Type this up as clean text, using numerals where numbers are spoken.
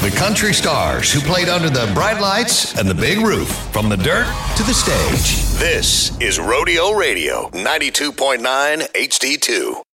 the country stars who played under the bright lights and the big roof, from the dirt to the stage. This is Rodeo Radio, 92.9 HD2.